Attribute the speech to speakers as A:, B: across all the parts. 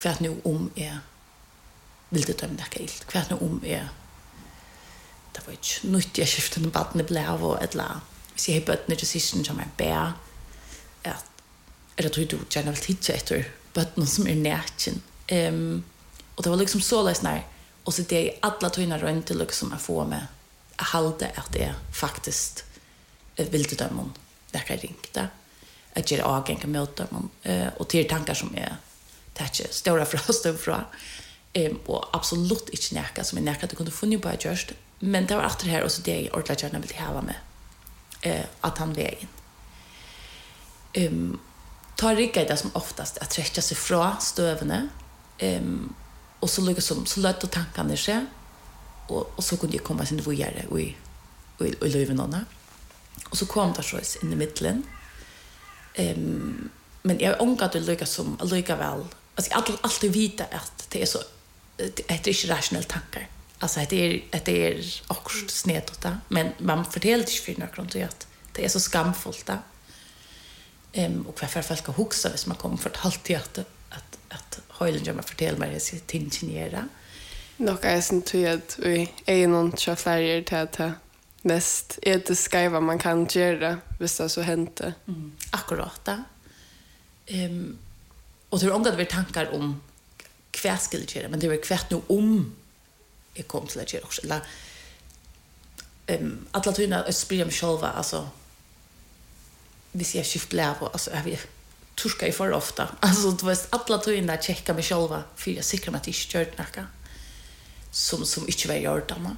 A: Kvart nu vill det döma det helt. Kvart nu det var inte nytt jag skiftade baden blev och eller så jag började decision som är bär att eller tror du gärna vill titta efter baden som är närchen. Och det var liksom så läs när och så det alla tyna runt till liksom att få med att hålla att det faktiskt vill det döma det kan ringta att göra agänka möta och till tankar som är täcke stora från och absolut inte näka som är näka att kunde funna på just men det var efter det här och så det jag ordentligt gärna vill ha med att han vägen tar rika det som oftast att träcka sig från stövne och så lyckas så lätt att tankarna ske och så kunde jag komma sin vågare i löven och så kom det så in i mitten men jag ångar att det lyckas som lika väl alltså jag alltid vita att det är så det är inte rationella tankar alltså det är också snett då men man fortäller inte för någon att det är så skamfullt då och varför folk ska huxa hvis man kommer för alltid att höjlen gör man fortäller mig det sitt ingenjöra
B: nog är sen till att vi är någon chaufför till att mest är det skriva man kan göra hvis det så hänt
A: akkurat då och det är ångat vi tankar om kvärskelgera men det var kvärt nu jag kom till att göra också eller alla tyna spela mig själva alltså hvis jag skift läv alltså jag turska i för ofta alltså det var alla tyna checka mig själva för jag säkert att det inte gör något som inte var gjort då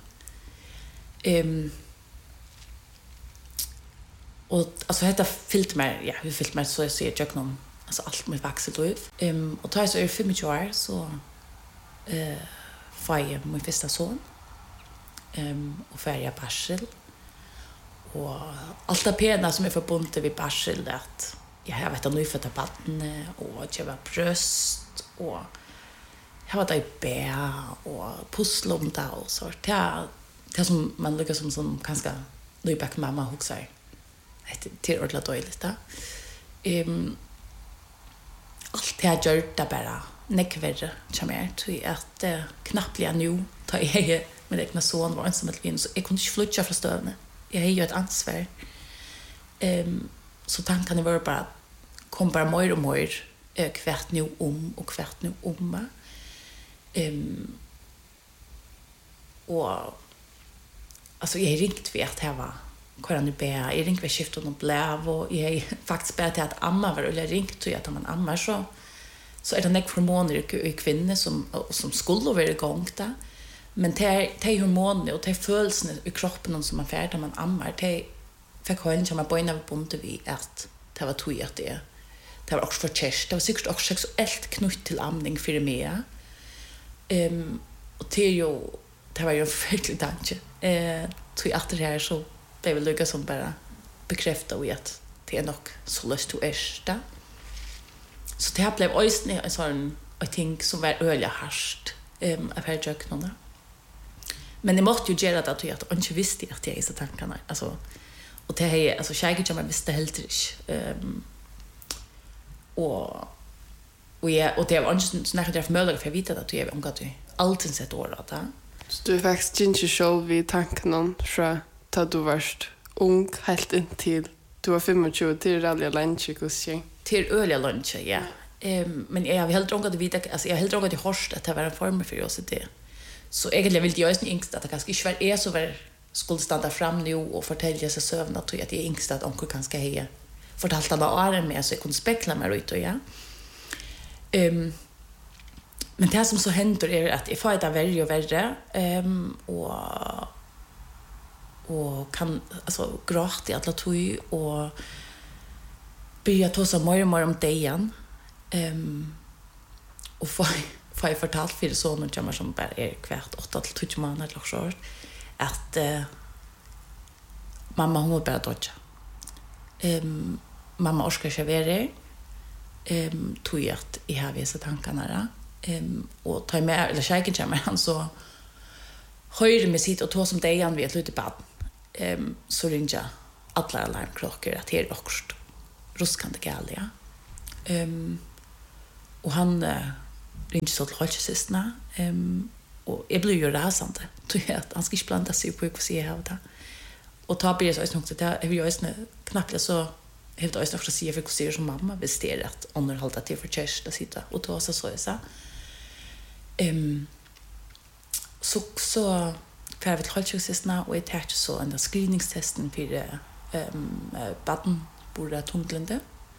A: och alltså detta fyllt mig hur fyllt mig så jag ser jag någon alltså allt med växel och tar så är 25 år så får jag min första son och färja Barsel och allt det pena som är förbundet vid Barsel att jag har vet att nu fötta barn och jag var bröst och jag var där i bä och pusslomta och så det som man lyckas som ganska nybak mamma huxar till ordentligt dåligt då allt det jag gjort det bara nekvärre som är till att knappliga nu tar jag med egna son var en som ett vin så jag kunde inte flytta från stövne jag har ju ett ansvar så tanken var bara kom bara mer och mer kvärt nu och kvärt nu och alltså jag ringt vet här var Koran be jag ringt vid skiftet och blev och jag faktiskt började till att amma var eller ringt och att man ammar så är det nek hormoner i kvinnor som skulle vara igång där men det hormoner och det känslorna i kroppen som man färd när man ammar det fick höjden som man började på bonde vid att det var tog att det var också för chest det var säkert också sexuellt knutet till amning för mig och det var ju en förfärlig tanke tog att det här så det vill lyckas som bara bekräfta och att det är nog så löst till ersta så det här blev ösning en sån I think som var öliga harst av här jöknarna men det måste ju göra det att jag inte visste att jag är så tankarna alltså och det här alltså jag som jag visste helt inte och det var inte så nära för möjligt för jag vet att jag omgått alltid sett året där
B: så du faktiskt inte själv vid tanken från att du varst ung helt in till du var 25 till rally lunch
A: till öliga lunch ja men jag har helt dragit vidare alltså jag har helt dragit i horst att det var en form för oss det så egentligen vill jag ju inte att det kanske inte är så väl skulle stanna fram nu och fortälja sig sövna att jag är yngst att onkel kanske heja fortalt alla åren med så jag kunde spekla mig ut och ja men det som så händer är att jag får det värre och värre och kan alltså gråta i alla tog och börja ta så mer om det igen och får jag fortalt för sonen som bara är kvärt 8 till 12 månader eller så att mamma hon bara dodja mamma orskar sig vara tog att I har vissa tankarna och ta med eller käken kommer han så höjer med sitt och tog som det han vet lite bad så ringer alla alarmklockor att det är också ruskande galia och han ringde så till Holchesistna och jag blev ju rasande tror jag att han ska inte blanda sig på hur jag har det. Och ta på det så också det är ju just knappt så helt öst också se för hur som mamma visste att underhålla till för chest att sitta och ta så så. Så för vi Holchesistna och ett så en screeningstesten för baden borde tunglande.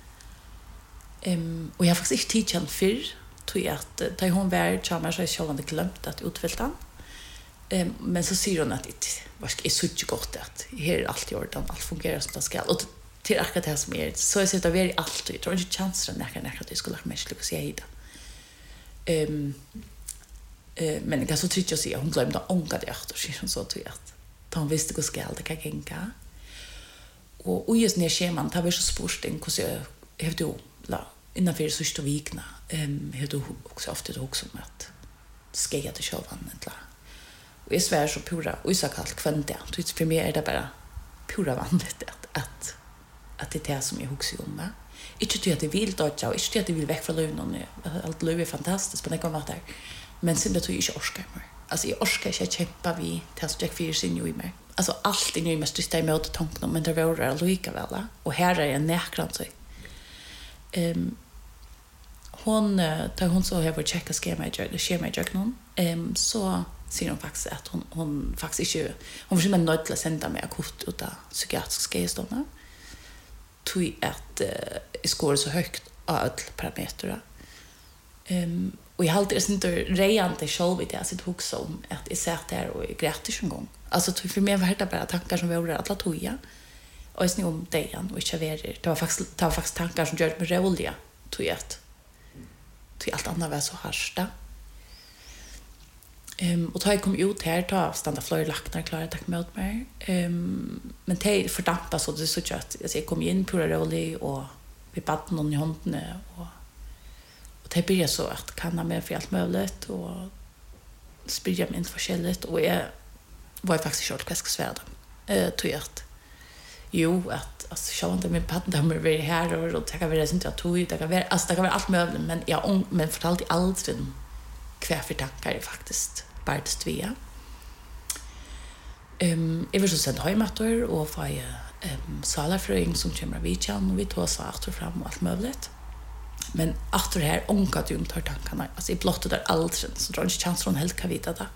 A: Och jag faktiskt inte teachan för tror jag att ta hon var charmar så jag hade glömt att utfälta. Men så säger hon att det är så inte gott att här är allt gjort allt fungerar som det ska. Och till akkurat det som är så jag sitter väl allt jag tror inte chansen när att det skulle ha mest att säga det. Men jag så tycker jag säga hon glömde ånga det efter så tror jag att hon visste hur ska det kan gänga. Och just när scheman tar vi så sporting hur jag har du la innan för sista veckan har du också ofta det också med att skäga till showen inte. Och är svär så pura och så kallt kvänta. Det för mig är det bara pura vanligt att det är det som jag huxar om va. Inte tycker att det vill då jag inte att det vill väck från lönen. Allt löv är fantastiskt men det kan vara där. Men sen det tror jag inte orkar mer. Alltså jag orkar inte kämpa vi till att jag fyra sin ju mer. Alltså allt är nu mest just emot tanken men det var det lika väl. Och här är en näkrant så. Hon tar hon så har checka schema någon. Så ser hon faktiskt att hon faktiskt inte hon försöker nöjd till att sända mig kort utan psykiatriska gestånda. Tui att skor så högt av alla parametrar. Och jag har alltid inte rejant själv i det jag sitter också om att jag satt där och grät en gång. Alltså för mig var det bara tankar som var alla toja. Och jag om det igen och inte ver. Det var faktiskt tankar som gjorde mig roliga. Tui allt annat var så harsta. Och då jag kom ut här ta stanna flera lacknar klara tack mot mig. Men det fördampa så det så att jag kom in på rolig och vi bad någon i handen och det blir så att kan med för allt möjligt och sprida mig inte förskälligt och jag var faktiskt short kvask svärd. Tror jag att jo att alltså så inte min partner har varit här och det kan vara sånt jag tog det kan vara alltså det kan vara allt möjligt men jag men fortalte allt kvar för tankar är faktiskt bara det tvea. Jag vill så sända hemmator och få salafröing som kommer vid igen och vi tar så åter fram och allt möjligt. Men efter det här ångat ju tar tankarna. Alltså i blottet där allt så drar inte chans från helt kan vita det.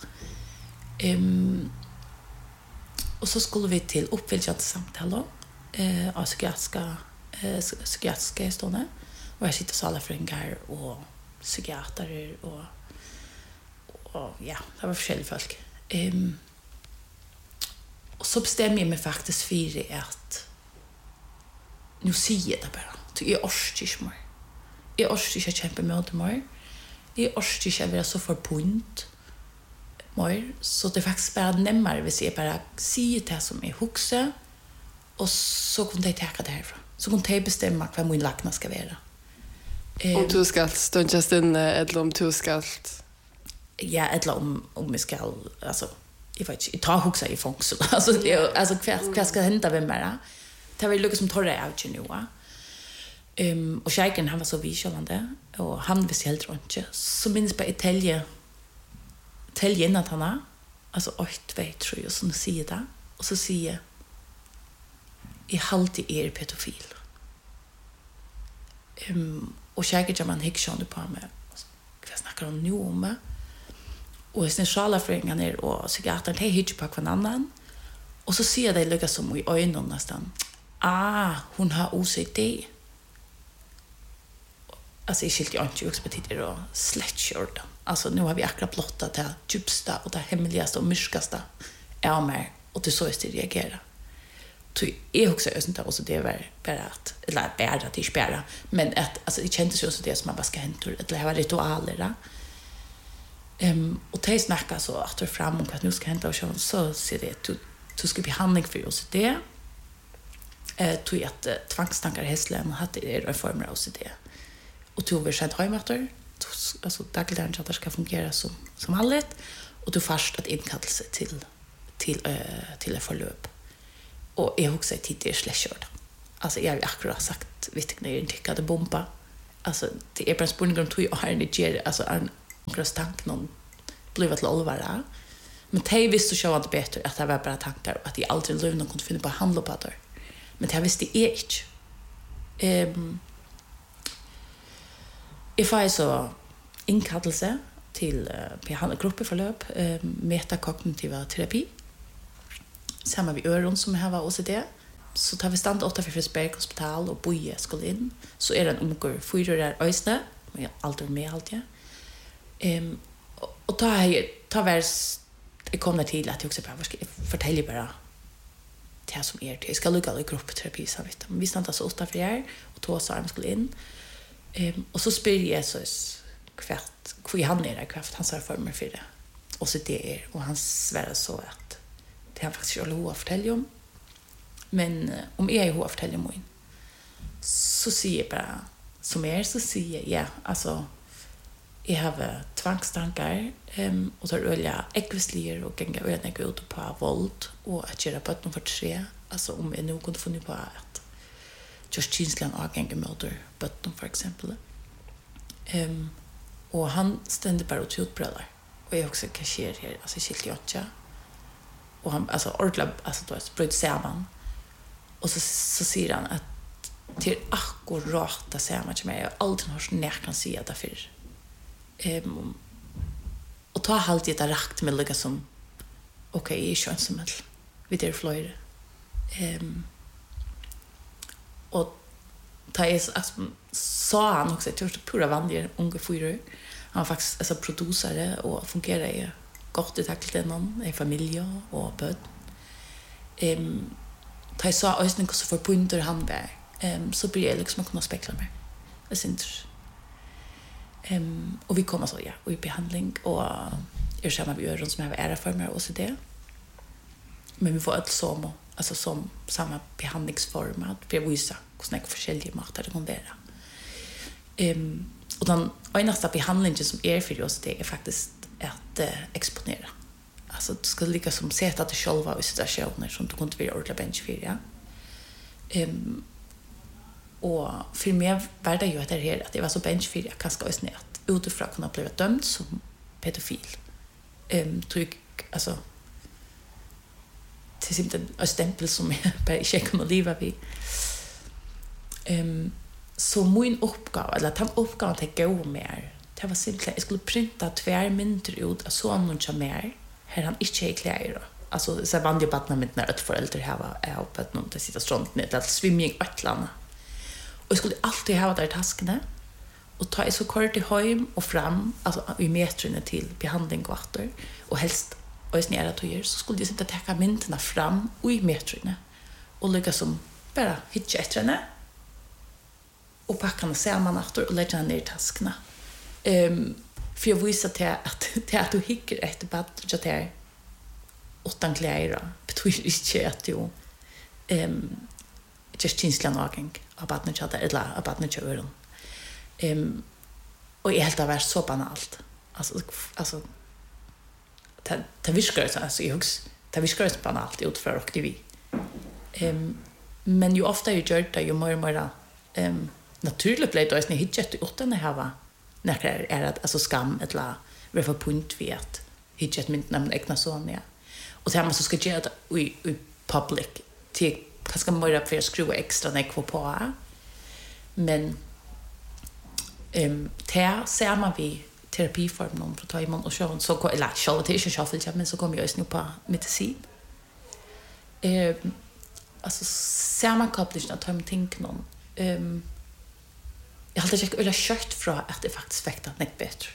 A: Och så skulle vi till uppfyllande samtal av psykiatriska stående. Och jag sitter salafröingar och psykiater och ja, det var forskjellige folk. Och så bestämmer jag mig faktiskt för att nu säger jag det bara. Jag orkar inte mer. Jag orkar inte kämpa med det mer. Jag orkar inte vara så förbunden mer. Så det är faktiskt bara närmare hvis jag bara säger det som är huxa och så kan de ta det härifrån. Så kan de bestämma vad min lackna ska vara.
B: Om du ska stundast in eller om du ska
A: ja, eller om vi ska alltså jag vet inte, ta huxa i fångsel. Alltså det alltså vad ska hända med mig? Det var liksom torra out nu va. Och Shaken han var så visuelande och han visste helt runt så minns på Italien att han har alltså 8 2 3 och så säger det och så säger i halt i pedofil. Och Shaken man hickshon på mig. Vad snackar om nu om? Och sen sjalafrängan är och psykiatern tar hitch på kvar annan. Och så ser det lika som i ögonen nästan. Hon har OCD. Alltså i skilt jag inte expertider och slättkörda. Alltså nu har vi akkurat blottat det djupsta och det hemligaste och mörkaste är mig och det så är det reagera. Så jag också inte också det var bara att eller bara att det spärra men att alltså det kändes ju så det som man bara ska hämta eller det var ritualer där. Och det snackar så att det fram och att nu ska hända och så ser det du ska behandling för oss det. Tog att tvångstankar häslen hade det reformer av det. Och tog vi sent hemmator alltså dagligen att det ska fungera som vanligt och du först att inkallelse till ett förlöp. Och jag också tidigare släckörd. Alltså jag har akkurat sagt vet inte när jag tycker att bomba. Alltså det är bara spårning om tog jag har en ger alltså omkring tanken blev till allvar. Men de visste ju att det bättre att det var bara tankar och att de aldrig lövna kunde finna på att handla på det. Men det visste jag inte. If I så inkallelse till gruppeforløp, metakognitiva terapi. Samma vi öron som här var OCD. Så tar vi stand 8 för Frisberg hospital och boje skulle in. Så är det en omgår 4 där ösne, men jag alltid med allt ja. Och ta värs det kommer till att jag också bara ska fortälja bara det som är det. Jag ska lugga i gruppterapi så vet du. Vi stannar så 8 för jag och 2 så arm skulle in. Och så spyr Jesus kvart hur han är där kvart han sa för mig för det. Och så det är och han svär så att det han faktiskt skulle ha fortälja om. Men om jag är hur fortälja mig så säger jag bara som så säger jag alltså jag har tvangstankar och tar öliga äggvislier och gänga öliga gå ut på våld och att göra på att de får 3 alltså om jag nog kunde få nu på att just känslan av gänga möter bötten för exempel och han stände bara ut utbröder och jag också kasher här alltså skiltjotcha och han alltså ordla alltså då sprut samman och så säger han att till akkurat det samma som jag aldrig har när kan se det för och ta halt det rakt med lika som okej, är som vi där flyr och ta är så han också tror pura vanliga unga fyra han faktiskt alltså producere och fungerar ju gott i tacklet någon i familj och böd ta så ösning så för punter han där så blir det liksom att kunna spekla mer det syns och vi kommer så ja och i behandling och är samma vi gör som har ära för mig och så det men vi får ett som alltså som samma behandlingsform att vi visar hur snäck olika makter det kan vara och den enaste behandlingen som är för oss det är faktiskt att exponera alltså du ska lika som sätta dig själva i situationer som du kunde vara ordentligt bench för ja och för mig var det ju att det här att det var så bench för jag kanske ösnä att utifrån kunna bli dömd som pedofil tryck alltså till simpelt en stämpel som jag bara inte kan leva vid så min uppgave eller att han uppgav att gå mer det var simpelt jag skulle printa 2 minuter ut av så någon som mer här han inte är kläder alltså så vanliga barn med när ett förälder här var öppet någon att sitta stront ner att swimming ötlarna och jag skulle alltid ha där taskarna och ta så kort till hem och fram alltså i metrarna till behandling och åter och helst och nära till så skulle jag sitta ta myntorna fram och i metrarna och lägga som bara hitcha ettrarna och packa samman åter och lägga ner taskarna för jag visar till att du hickar efter bad så att det utan kläder betyder inte att du just känslan av badna chatta eller av badna kören och jag helt har varit så banalt alltså det viskar så alltså jag det viskar så banalt ut för och vi men ju ofta ju gör det ju mer naturligt blir det inte hitchet utan det här var när är det alltså skam eller refer point vi att hitchet med namn egna son ja och så här måste ska göra det i public till kanske mer för att skruva extra när kvar på men där ser man vi terapiform någon för ta imon och så eller själva det är inte shuffle men så kommer jag ju på medicin alltså ser man kopplat att ta tänk någon jag hade jag eller kört från att det faktiskt fäktar näck bättre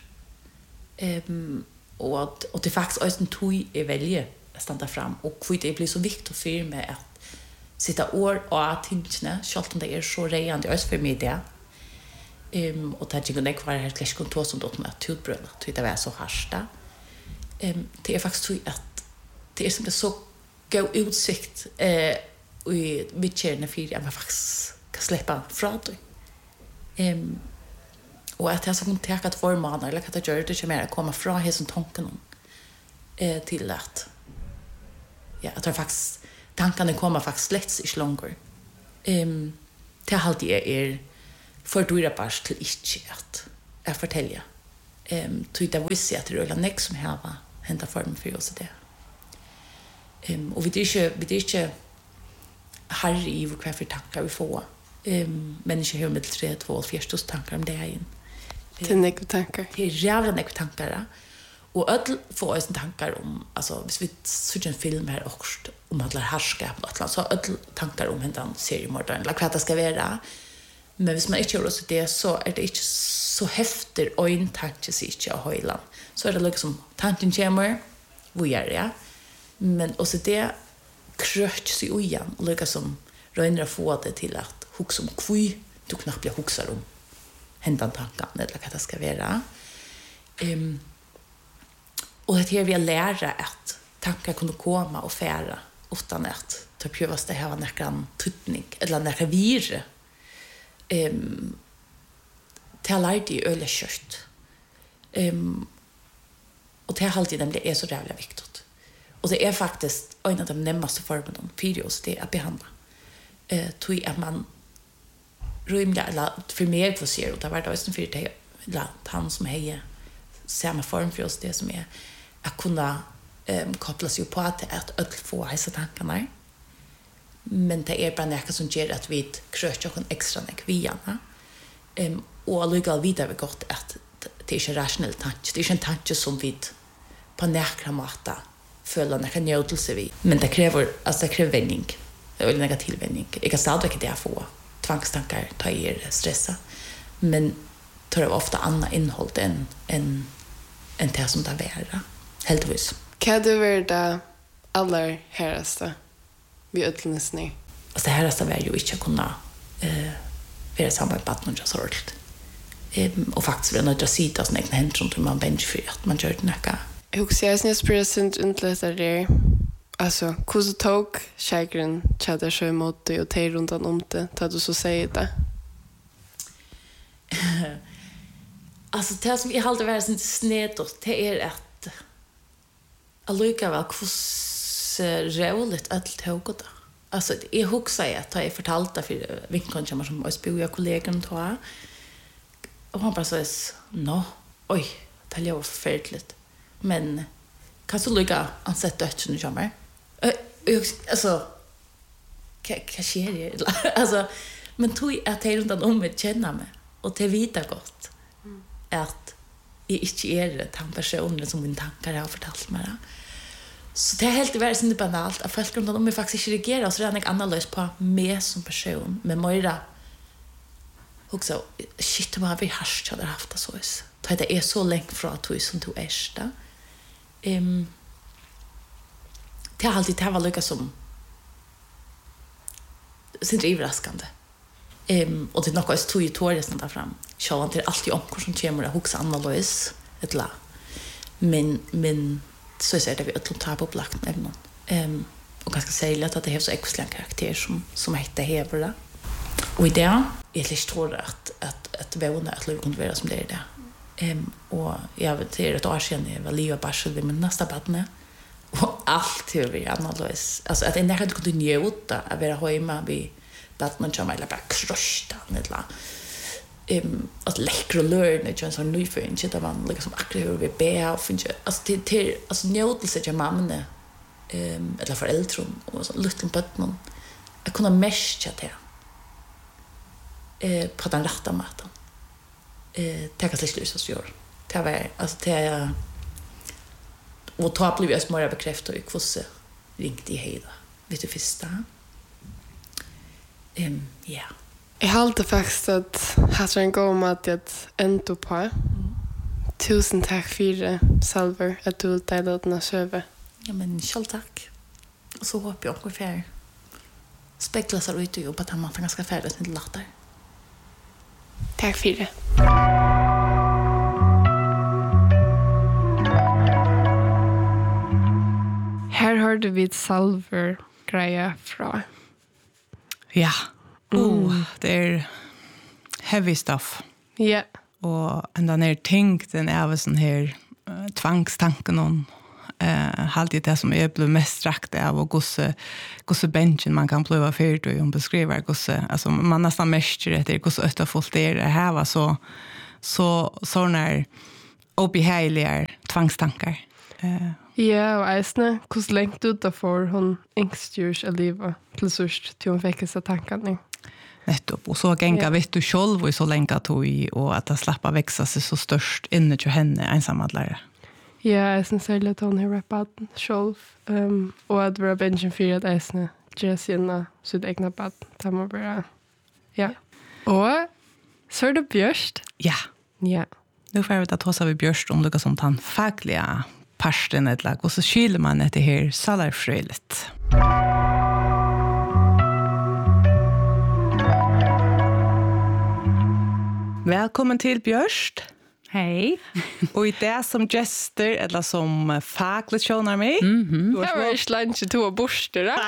A: och det faktiskt också en tog är välja att stanna fram och för det blir så viktigt för mig att sitta år och att tingsna skalt om det är så rejande ös för mig det och det gick inte kvar helt klart kontor som då med tutbröd det var så harsta det är faktiskt så att det är som det så gå utsikt i vitcherne för jag faktiskt kan släppa från det och att jag så kan ta att forma eller att göra det mer komma från här som tanken till att ja att det faktiskt tankarna kommer faktiskt lätt i längre det har alltid är för dyra bara till inte att fortälja Tog det visste att det är nek som har hänt formen för oss det. Och vi är inte harry i vad för tankar vi får. Människor har med 3-2 tankar om det här in.
B: Det är nek tankar.
A: Det är jävla nek tankar. Och öll får oss tankar om, alltså hvis vi ser en film här också om alla härskap och så öll tankar om hur seriemördaren eller vad det ska vara. Men hvis man inte gör så det så är det inte så häftigt och en tanke sig inte av höjlan. Så är det liksom tanken kommer, vad gör jag? Men också det kröts sig igen och lyckas som röjner få det till att huxa om kvi du knappt jag huxar om händan tanken eller vad det ska vara. Och det här vi lära att tankar kunde komma och fära utan att ta prövas det här var nästan tutning eller nästan virre. Det har lärt i öle kött. Och det har alltid det är så jävla viktigt. Och det är faktiskt en av de närmaste formerna för oss det att behandla. Tror att man rymliga eller för mer för sig och det har varit också för det eller han som har samma form för oss det som är att kunna koppla sig på att få hälsa tankarna. Men det är bara något som gör att vi kröker oss extra nekviarna. Och alldeles vidare vi gott att det är inte rationell tanke. Det är inte en tanke som vi på näkra mata följer näkra njutelse vi. Men det kräver vändning. Eller negativ vändning. Jag kan stadigväck det få tvångstankar ta stressa. Men tar det ofta annat innehåll än det som det är. Heldigvis.
B: Kan det vara det allra häraste vid ödlnäsning?
A: Alltså det häraste var ju inte att kunna vara samman med partnern så sorgligt. Och faktiskt vara nöjd att sitta sina egna händer runt hur man bänker för att man gör det näka.
B: Jag också jag snäst present utlösar det. Alltså, hur tog kägren tjäder sig emot dig och tej runt om det? Tar du så säger det?
A: Alltså det som jag alltid varit snedåt det är att allika väl hur roligt allt tog det. Alltså jag huxar att jag fortalte för vinkeln som bor kollegan då. Och han bara så oj, det är ju förfärligt. Men kan så lycka ansett dötsen kommer. Alltså vad sker det? Alltså men tog att det runt om mig känna mig och det vita gott. Att jag inte är den personen som min tankar har fortalt mig. Så det är helt väldigt inte banalt att folk runt om mig faktiskt inte reagerar så det är en annan lös på mig som person. Men Moira också shit vad vi har haft det så. Det är så länge från att du som du är där. Det har alltid varit lika som sin överraskande. Och det är något som tog resten där fram. Så det är alltid omkor som kommer att huxa annorlunda ett la. Men så är det vi att ta på plakt med någon. Och ganska särskilt att det har så exklusiv karaktär som heter Hebra. Och i det är det står att våna att livet kunde vara som det är det. Och jag vet det är ett år sedan jag var livet barsel vid min nästa badne. Och allt hur vi annorlunda. Alltså att jag inte kunde njuta att vara hemma vid badnen som eller bara krösta eller att läckra lörn är ju en sån ny för inte där man liksom akkurat hur vi be och finns alltså till alltså njutelse till mamma eller föräldrar och så liten barn att kunna mescha det på den rätta maten täcka sig slut så gör det var alltså det och ta blev jag smörja bekräfta och kvosse ringt i hela vet du första ja.
B: Jag håller faktiskt att har en gång med att ändå på. Tusen tack för det, Salver, att du delade den här söve.
A: Ja, men själv tack. Och så hoppas jag ungefär spekla sig ut och jobba att man får ganska färdigt med latar.
B: Tack för det. Här hörde vi ett Salver greja från.
C: Ja. Det är heavy stuff.
B: Ja. Yeah.
C: Och ända ner tänkt den är sån här tvångstanken om alltid det som är blev mest strakt av och gosse benchen man kan plöva för och beskriva gosse alltså man nästan mest det gosse öta fullt det här var så när obehageliga tvangstankar.
B: Ja, og eisne, hvordan lengt utenfor hun engstgjørs av livet til sørst til hun fikk disse tankene?
C: Nettopp, og så gänga vet du själv och så länge tog i och att slappa växa sig så störst inne till henne ensammadlare.
B: Ja, jeg synes særlig at hun har rappet selv, og at våre bensin for at eisne gjør sine sitt egna bad. Det må bare, ja. Og så det Bjørst.
C: Ja.
B: Ja.
C: Nu får vi ta oss av Bjørst om det som den fagliga parsten ett lag och så kyler man det här salarfröligt. Välkommen till Bjørst.
D: Hej.
C: Och i det som gester eller som fagligt tjonar mig.
B: Jeg var ikke langt to av borster, da.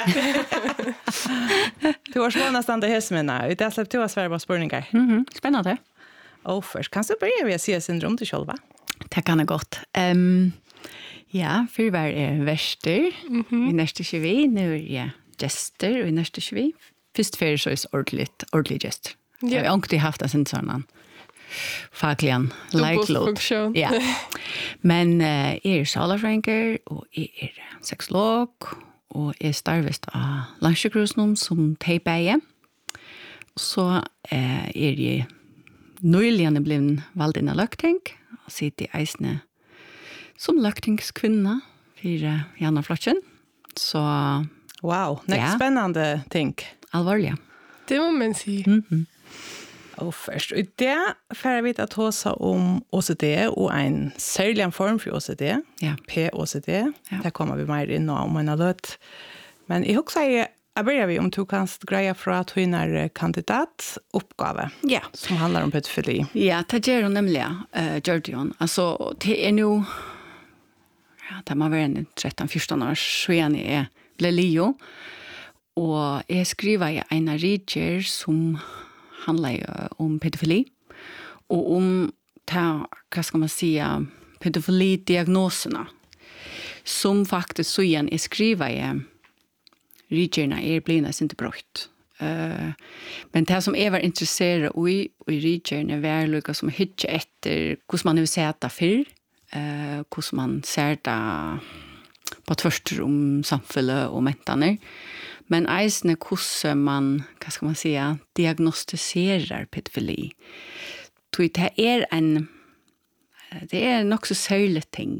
C: Du har svårt nästan det här som är. I det släpp du har svärba spurningar.
D: Spännande.
C: Och först kan du börja med att säga syndrom till själva.
D: Det kan det gott. Ja, för var är värster. I nästa 20, nu är jag gester och i nästa 20. Först för så är det ordentligt gester. Jag har inte haft en sån sån fagligen lightlåd. Ja. Men är salarfränker och är sexolog och är starvist av Landsjøkrosen som tejpeie. Så är det nyligen blivit vald in av løgting och sitter i eisne som løgtingskvinna för Janna Flotchen. Så
C: wow, nästa spännande ting.
D: Allvarliga.
B: Det må man si.
C: Och först, och det får vi att tala om OCD och en särskild form för OCD, POCD.
D: Ja.
C: Där kommer vi mer in om en löt. Men jag också säger, jag börjar vi om du kan greja för att hon är kandidatuppgave som handlar om pedofili.
D: Ja, det gör hon nämligen, Georgion. Alltså, det är nu, det må vara en 13-14 år sedan jag blev Leo. Och jag skriver i en riger som handlar om pedofili och om vad ska man säga, pedofilidiagnoserna som faktiskt så igen är skriva i rigerna blivna inte brott. Men det som är var intresserad i rigerna var lika som hitcha efter hur man nu ser det för hur man ser det på tvärtom om samhället och mäntaner. Men eisne hvordan man, hva skal man säga, diagnostiserar pedofili. Det är nok så særlig ting.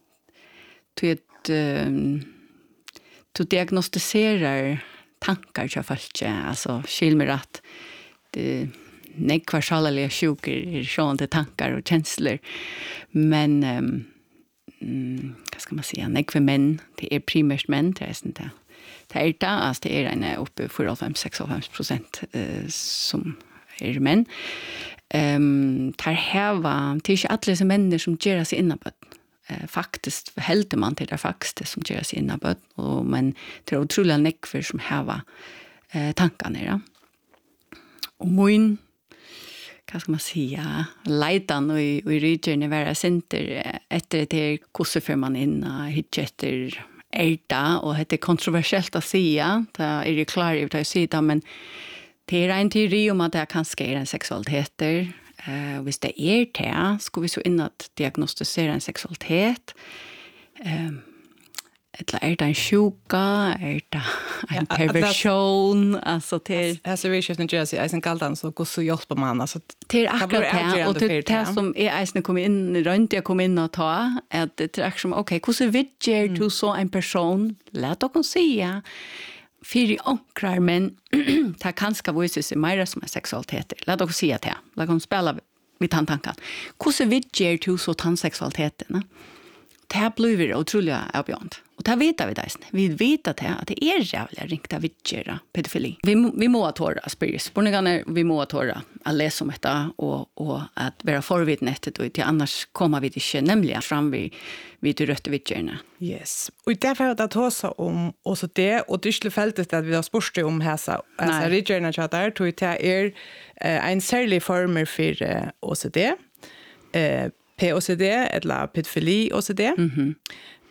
D: Du diagnostiserar tankar til folk, altså skilmer at det nekvar sjalaliga sjuker sjående tankar og kjensler. Men, hva skal man säga, nekvar menn, det är primärt menn, det är sånt det. Det är en uppe 4-5-6% som är män. Det är inte alla som människor som gör sig innaböd. Faktiskt helder man till det faktiskt som gör sig innaböd. Men det är otroliga nekvar som har tankarna. Och min, vad ska man säga, leidan och i regionen vara center efter det kurser för man in och hittar efter det, och det är kontroversiellt att säga, det är ju klart att säga, men det är en teori om att det kanske är en sexualitet. Hvis det är det, ska vi så in att diagnostisera en sexualitet. Eller är det en sjuka, är det en perversion, alltså till...
C: Alltså vi köpte en Jersey, eisen kaldan, så går så hjälper man, alltså...
D: Till akkurat det, och till det som är eisen kom in, runt jag kom in och ta, att det är som, okej, hur vidger du så en person, lät oss säga, fyra onkrar, men det kanske visar sig mer som en sexualitet. Lät oss säga det, lät oss spela vid tanken. Hur vidger du så tannsexualiteten? Det här blir otroligt avgörande. Och det vet vi där. Vi vet att det är jävla ringt av vidgera pedofili. Vi må att höra spårningarna, vi må att höra att läsa om detta och att vara förvidnet och till annars kommer vi inte nämligen fram vid rötta vidgerna.
C: Yes. Och därför har jag tagit om också det och det fältet att vi har spurt om häsa vidgerna chatar tror jag är en särskild form för OCD. POCD eller pedofili OCD.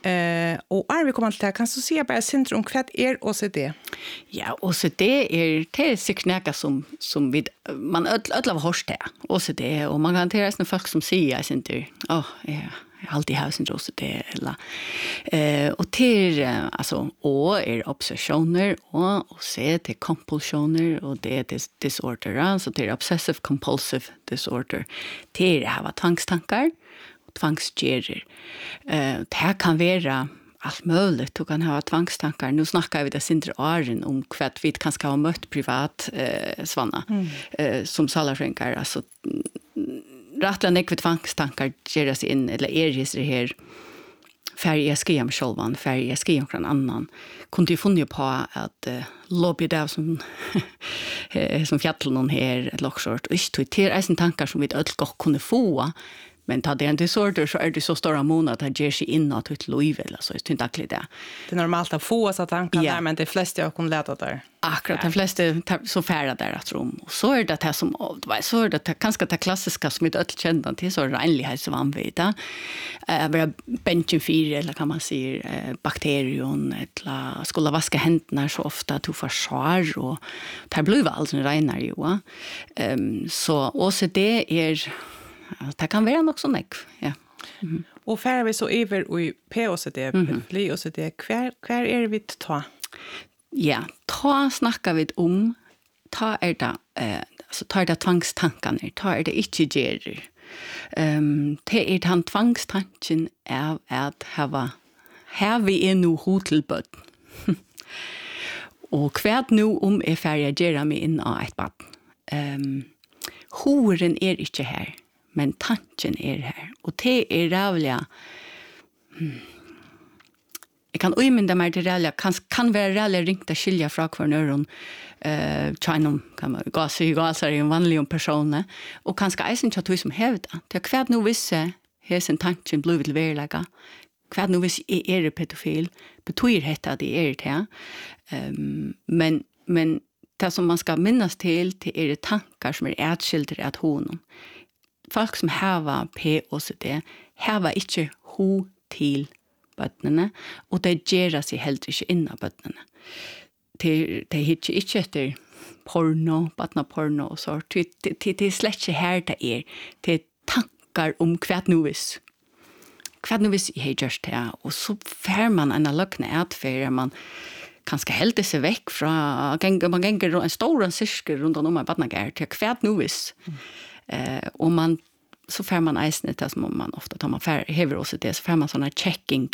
C: Och är vi kommer till det, kan du säga bara syndrom vad är OCD?
D: Ja, OCD är säkert något som vi man öll av hörst det. OCD och man kan till resten folk som säger jag inte alltid har sin OCD eller och till alltså O är obsessioner och C till kompulsioner och D är disorder alltså till obsessive compulsive disorder till ha tvångstankar och tvangsgerer. Det kan vara allt möjligt. Du kan ha tvångstankar. Nu snackar vi det sindre åren om kvart vi kan ska ha mött privat svanna som salarskränkar alltså rättla nekve tvångstankar geras in eller det här färg jag skriver om självan, färg jag skriver om någon annan. Kunde ju funnit på att lobby där som fjättel någon här ett locksort. Och inte till en tankar som vi öll gott kunde få. Men ta det en disorder så det så stora mån att det ger sig in att ett liv eller så är inte akligt det.
C: Det är normalt att få så tankar där men de flesta jag kunde lära där.
D: Akkurat, de flesta så färda där att rum. Och så är det som så är det ganska det klassiska som vi öll känner till så renlighetsvanvita. Vara bensinfyr eller kan man säga bakterion eller skulle vaska händerna så ofta att du får sår och det blir alltså renare ju. Så OCD är det kan vara något sånt, ja.
C: Och färre vi så över i POCD, blir OCD, kvar är vi ta?
D: Ja, ta snackar vi om, ta är det, alltså ta är det tvångstankarna, ta är det inte gerer. Det är den tvångstanken av att här vi är nu hotelböd. Och kvart nu om är färre gera mig in av ett bad. Horen är inte här. Men tanken är här. Och det är rävliga. Jag kan umynda mig till rävliga. Kan vara rävliga ringt att skilja från kvar nöron. Tjejnom kan man gasar i en vanlig person. Och kanske eisen inte att som hävda. Det är kvart nu vissa sin tanken blir till verkliga. Kvart nu vissa är pedofil. Betyder detta att det är det. Men det som man ska minnas till är det tankar som är ätskildre att honom. Folk som har POCD har ikke ho til bøttene, og det gjør seg heller ikke inn av bøttene. Det hittar ikke etter porno, bøttene og så. Det er slett ikke her det er. Det er tankar om hvert novis. Hvert novis jeg har gjort det, og så får man en løgne atferd, man kanskje helder seg vekk fra, man ganger en stor sirkel rundt om en bøttene til hvert novis. Och man så får man eisne det som man ofta tar man häver också det så får man såna checking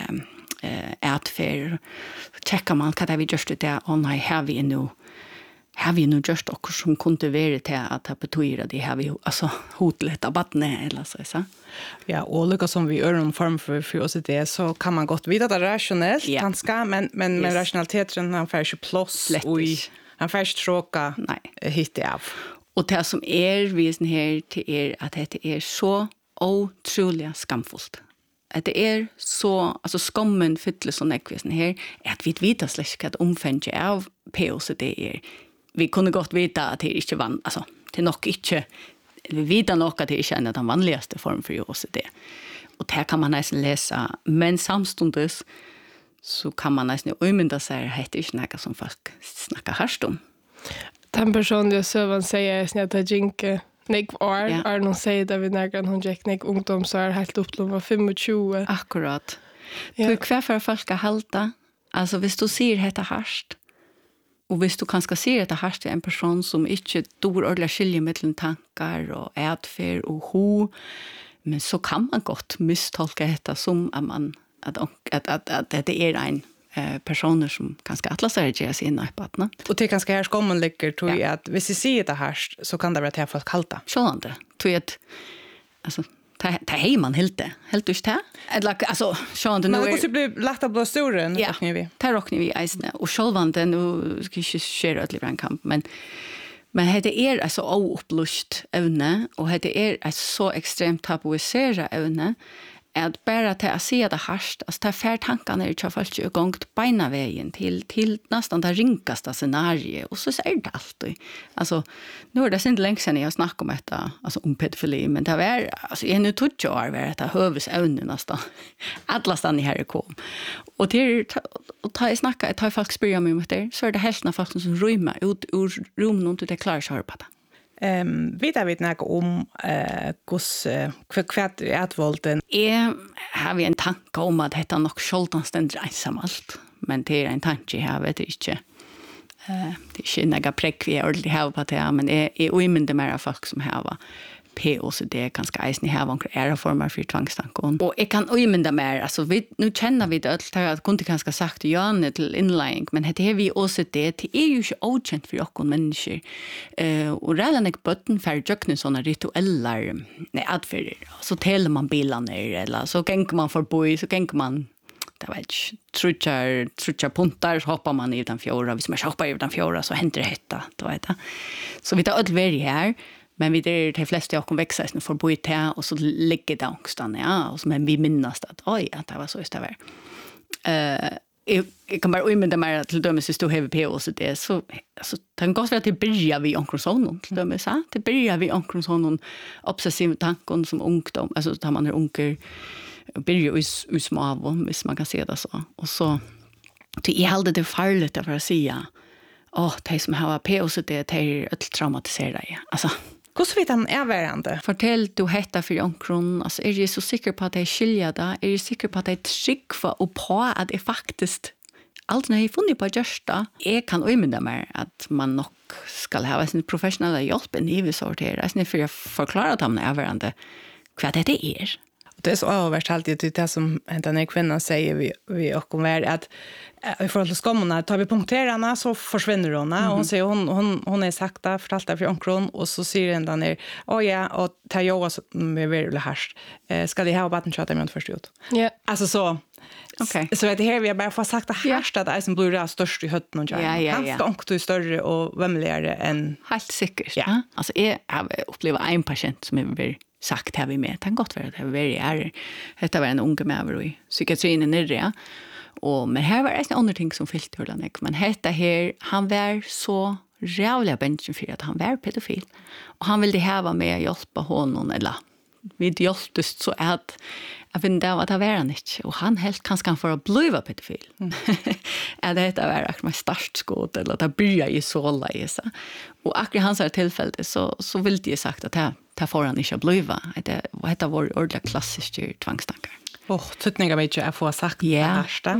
D: atfärd checkar man vad vi just det on I have you nu just också som kunde vara till att det betyder att det har vi alltså hotlet av barnet eller så.
C: Ja, och lika som vi gör en form för oss det så kan man gott veta det rationellt ganska men rationaliteten han får ju plus och han får ju tråka hitta av. Och det som visen här till att det är så otroligt skamfullt. Att det är så, alltså skammen fyller sån ekvisen här, att vi vet släck att omfänge av POCD är. Vi kunde gott veta att det inte vann, alltså det är nog inte, vi vet nog att det inte är den vanligaste form för OCD. Och det kan man nästan läsa, men samstundes så kan man nästan umynda sig att det inte är något som folk snackar härst om.
B: Den personliga sövan säger att det jinke nek år är någon säger där vi när hon gick nek ungdom så är helt upp till 25.
D: Akkurat. Du kvar för folk ska halta. Alltså hvis du ser detta harst och hvis du kanske ser detta harst till en person som inte dår ordla skilje mellan tankar och ätfär och ho men så kan man gott misstolka detta som att man att det är en personer som kanske atlas är ge sig in i partner.
C: Och det kanske här skommen ligger tror jag att hvis vi ser det här så kan det vara till folk kalta.
D: Sålande. Tror jag att alltså ta hem man helt du inte eller alltså sålande nu.
C: Men det skulle bli lätt att bli större
D: räknar vi. Tar räknar vi isne och självande nu ska ju köra ett litet kamp men det är alltså oupplyst evne och det är ett så extremt tabuiserat evne att bara till att se det harst, alltså ta fär tankarna i folk i gång beina vägen till nästan det rinkaste scenario och så är det alltid. Alltså nu är det inte länge sedan jag snackade om detta, alltså om pedofili, men det var alltså en utåt år var det hövdsävnen nästan. Alla stan i här kom. Och till och ta snacka, ta folk spyr mig om det, så är det hälften folk som rymmer ut ur rummen och det klarar sig på det.
C: Vet vi något om kvart ätvålden?
D: Jag har en tanke om att detta nog självdans den ensamt, men det är en tanke jag vet inte. Det är inte några präck vi ordentligt har på det, men jag omyndig mer av folk som har POCD, kanske eisen har några era former för tvångstankon. Och jag kan omynda mer, alltså nu känner vi det att kunde kanske sagt ja till inlägg, men det är vi OCD, det är ju inte okänt för oss människor. Och redan är botten för jökna sådana ritueller, adfärder. Så täller man bilarna eller så gänger man förbi, så gänger man det var inte trutchar puntar så hoppar man i den fjorda. Hvis man hoppar i den fjorda så händer det hetta, då vet jag. Så vi tar öll veri här. Men vi där de flesta jag kom växa sen för bo i här och så ligger det ångstan och så men vi minnas att oj att det var så just det var. Jag kan bara omynda mig till dömes så stod HVP så det så alltså tänk oss att det börjar vi onkronson till dömes så det börjar vi onkronson obsessiv tankar som ungdom alltså tar man onkel börjar ju små hvis man kan se det så och så till I hade det farligt att för att säga de som har POCD det är ett traumatiserade alltså.
C: Hur vet han är värande?
D: Fortell du hetta för onkron, alltså är jag så säker på att jag skiljer det? Är jag säker på att jag trycker och på att det faktiskt allt när jag funnit på görsta. Jag kan omynda mig att man nog ska ha sin professionella hjälp i vi sorterar. Alltså för jag förklarar att han är värande vad det är.
C: Det är så överst alltid det som den kvinnan säger vi och om är att i förhåll till skammarna tar vi punkterarna så försvinner hon. Hon säger hon är sakta förtalt för onkron och så säger den där ja och tar jag med väl härst. Ska det ha vatten chatta med först ut.
B: Ja.
C: Alltså så
D: okej.
C: Så det här vi har bara fått sagt att härst att är som blir det störst i hötten och jag. Han ska onkt större och vemligare än
D: helt säkert. Ja. Alltså jag har upplevt en patient som är väldigt sagt har vi med. Det kan gott vara att det var väldigt detta var en unge med i psykiatrin i nere. Och men här var det en annan ting som fyllt hur den men detta här han var så rävliga bänken för att han var pedofil. Och han ville ha med att hjälpa honom eller vi hjälptes så att jag vet inte vad det var han inte. Och han helt kanske kan få bliva pedofil. Att detta var akkurat startskott eller att det börjar i såla i sig. Och akkurat hans tillfälle så ville jag sagt att det får han inte bliva. Det var ordentliga klassiska tvångstankar.
C: Tutningar mig inte att få sagt det härsta.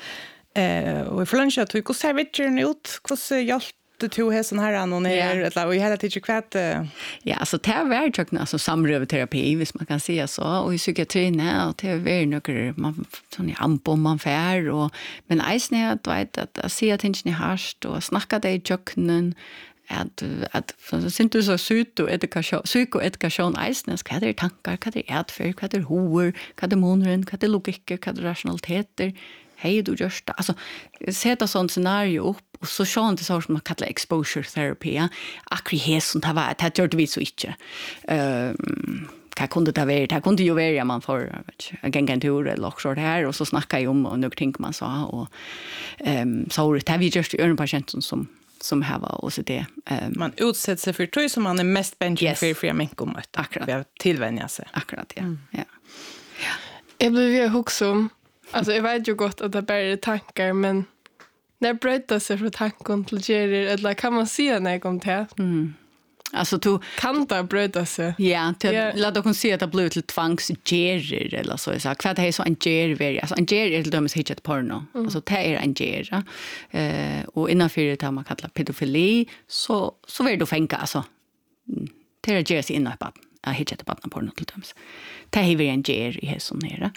C: Och i förlunch att hur ser vitchen ut? Hur hjälpte du här sån här annan eller och hela tiden kvart
D: ja så det var ju alltså samrövterapi hvis man kan säga så och i psykiatrin och det är några man sån ampo man fär och men eisne att vet att se att inte harst och snacka det i köknen att så syns du så sut och psykoedukation eisne ska det tankar vad det är för vad det hur vad det monren vad det logik vad det rationaliteter hej du just alltså sätta sånt scenario upp och så sjön det så som man kallar exposure therapy akkurat som det var det gjorde vi så inte kan kunde det vara det kunde ju vara man får en tur eller också det här och så snackar jag om och några ting man sa och så det vi just en patient som har var och så det
C: man utsätter sig för tror som man är mest bench för människor
D: akkurat
C: vi tillvänja sig
D: akkurat ja
B: Jag blev ju också alltså jag vet ju gott att det bara är tankar men när bröt sig från tanken till gerir eller kan man se när jag kom till
D: alltså du
B: kan det bröta sig
D: ja låt då kan se att det blir till tvangsgerir eller så så vad det är så en gerir alltså en gerir är det de hitchat porno alltså det är en gerir och innanför det man kallar pedofili så vill du fänka alltså det är gerir innan på jag hitchat på porno till dem det är en gerir i sån här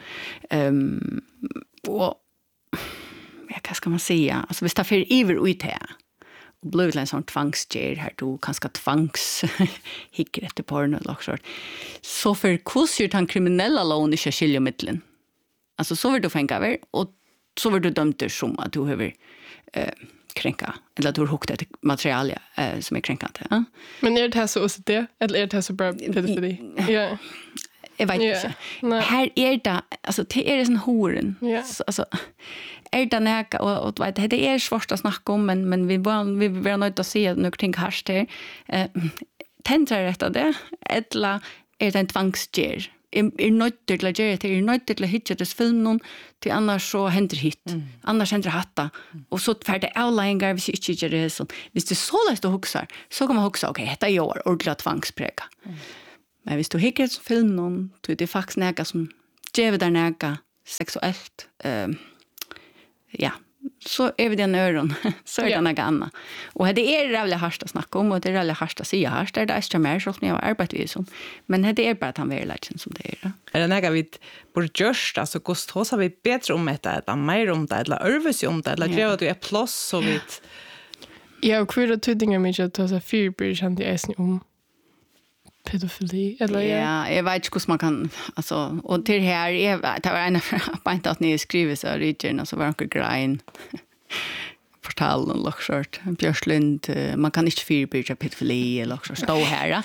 D: och vad ska man säga alltså vi står för iver ut här och blir en sån tvangsger här du kanske tvangs hickar efter porno eller så så för kurser han kriminella lån i skiljemitteln alltså så vill du fänga över och så vill du dömd som att du behöver kränka eller att du har hukt ett material som är kränkande
B: men är det här så OCD eller är det här så bra pedofili ja
D: jag vet inte.
B: Nej.
D: Här det alltså det är sån horen.
B: Ja.
D: Alltså det näka och vet det är svårt att snacka om men vi var nöjda att se några ting här där. Tändrar rätta det eller är det en tvangsger? Nöjt till att göra det, nöjt till att hitta det filmen till annars så händer hit. Annars händer hatta. Och så färdig avläggar hvis inte gör det så. Hvis det så lätt att huxa så kan man huxa okej, detta är år ordentligt tvångsprega. Men hvis du hickar ett filmen så är det faktiskt näga som ger där näga sexuellt ja, så är vi den öron så är det något annat. Och det är jävligt harst att snacka om och det är jävligt harst att säga harst. Det är extra mer så som jag har arbetat vid sånt. Men det är bara att han vill som det är.
C: Är det något vi borde görs? Alltså, hur har vi bättre om det eller mer om det eller övrigt om det eller gör att du är plus så vitt?
B: Ja, och hur tydningar mig att ta sig fyrbyrkant i äsning om pedofili eller
D: ja, jag vet inte hur man kan alltså och till här det var en point att ni skriver så region så var det grein portal och lockshort Björslund man kan inte förebygga pedofili eller också stå här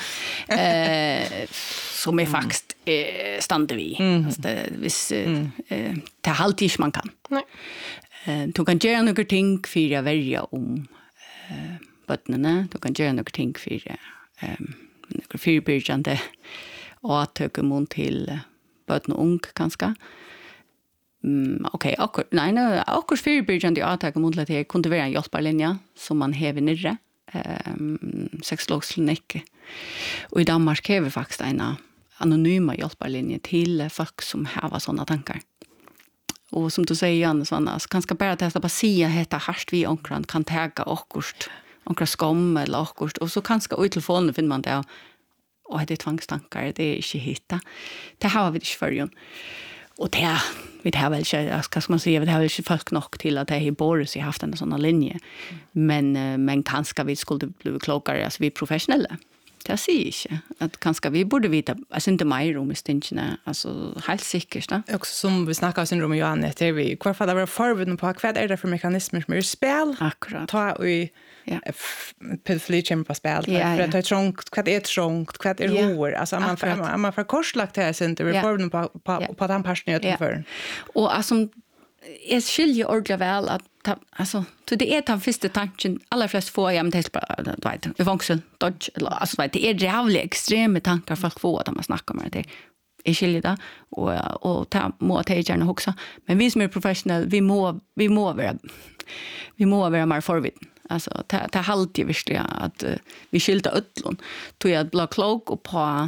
D: som är faktiskt stannar vi alltså det vis det alltid man kan nej du kan göra några ting för att välja om bottnarna du kan göra några ting för några förebyggande åtgärder till barn och ung kanske. Okej, akkurat förebyggande åtgärder mot att det kunde vara en hjälparlinje som man häver nere. Sexologsklinik. Och i Danmark har vi faktiskt en anonyma hjälparlinje till folk som har sådana tankar. Och som du säger, Janne, sådana, så kanske bara testa på att säga att det harst vi omkring kan täga akkurat några skam eller akkurat och så kanske ut telefonen finner man det och det är tvångstankar det är inte hitta det har vi inte förrjun och det vi har väl inte ska man säga vi har väl inte folk nog till att det är Boris har haft en sån linje men kanske vi skulle bli klokare alltså vi är professionella det säger inte att kanske vi borde veta alltså inte mer om stingarna alltså helt säkert då
C: också som vi snackar om syndrom och Johanne det vi kvar för att vara förberedd på vad är det för mekanismer som är spel
D: akkurat
C: ta vi pedofili kommer på spel för att det är trångt vad är hår alltså man får korslagt här sen det vi förberedd på den personen för
D: och alltså jag skiljer ordentligt väl att alltså så det är den första tanken alla flest får jag med bara vet evangelien dodge alltså vet det är jävligt extrema tankar folk får att man snackar med det är skiljer det och ta må ta gärna också men vi som är professionell vi må vara mer förvid alltså ta halt ju visst att vi skilta öllon tog jag bla klok och på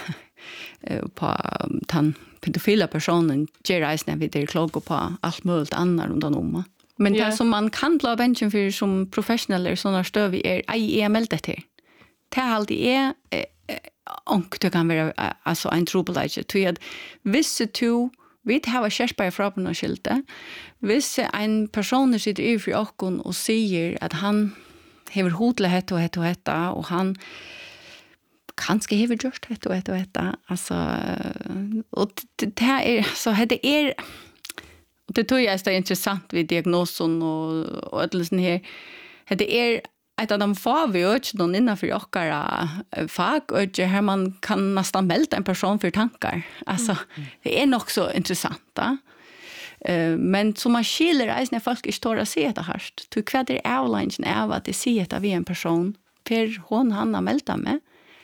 D: den pedofila personen gerais när vi det klok på allt möjligt annat undan om. Men det som man kan bli bänken för som professionell eller såna stöv är ej meldet till. Det alltid är och det kan vara alltså en trouble till att vissa två vi har skärpa från och skilte. Vissa en person sitter i för och säger att han har hotlighet och detta och han kanske har gjort detta alltså och det här är så det är det tror jag är intressant vid diagnosen och att sån här det är ett av de få vi gör någon innanför åkara fag och det här man kan nästan melda en person för tankar alltså det är nog så intressant men som man skiljer när folk inte står och ser det här så vad är avlängen av att det ser att vi är en person för hon han har melda med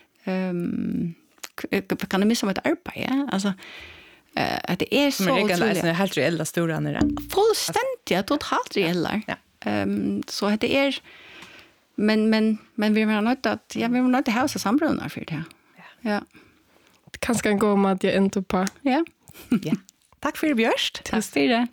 D: kan det missa ett arbete alltså att det är så
C: men det är helt reella stora när det
D: fullständigt totalt reella så att det är men vi menar något att vi menar inte ha så sambrunnar för det ja
B: det kanske gå om att jag inte på
D: ja
C: tack för Björst
D: tack för det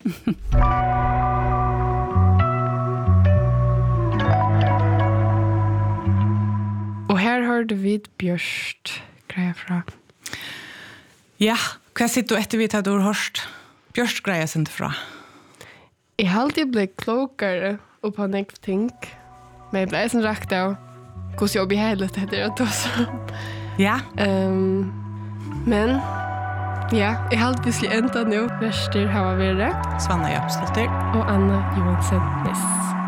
B: och här hörde vi Björst grejer från
C: ja vad sitter du efter vi tar då hörst Björst grejer sen från
B: jag har alltid blivit klokare och på en ting men jag blev sen rakt av hur jag behärligt det är att så
C: ja
B: men ja jag har alltid ända nu värster har vi det
C: Svanna Jakobsdotter
B: och Anna Johansson Ness